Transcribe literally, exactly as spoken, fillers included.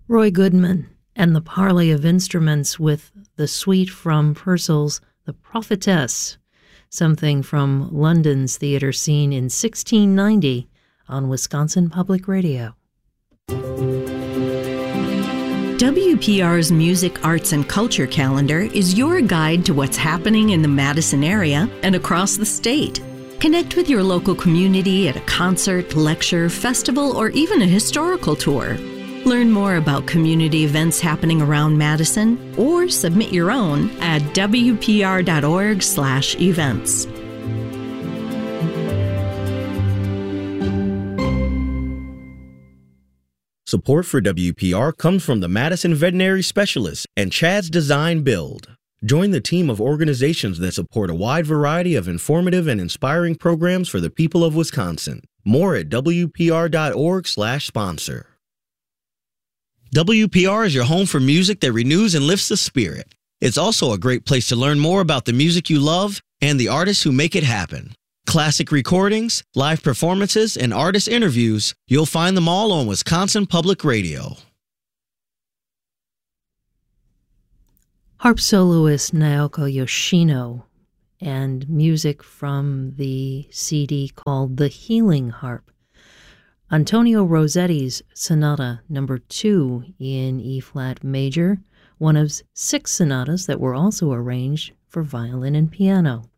Roy Goodman and the Parley of Instruments with the suite from Purcell's The Prophetess, something from London's theater scene in sixteen ninety on Wisconsin Public Radio. W P R's Music, Arts, and Culture calendar is your guide to what's happening in the Madison area and across the state. Connect with your local community at a concert, lecture, festival, or even a historical tour. Learn more about community events happening around Madison or submit your own at w p r dot org slash events. Support for W P R comes from the Madison Veterinary Specialists and Chad's Design Build. Join the team of organizations that support a wide variety of informative and inspiring programs for the people of Wisconsin. More at w p r dot org slash sponsor. W P R is your home for music that renews and lifts the spirit. It's also a great place to learn more about the music you love and the artists who make it happen. Classic recordings, live performances, and artist interviews, you'll find them all on Wisconsin Public Radio. Harp soloist Naoko Yoshino and music from the C D called The Healing Harp. Antonio Rossetti's Sonata Number two in E-flat major, one of six sonatas that were also arranged for violin and piano.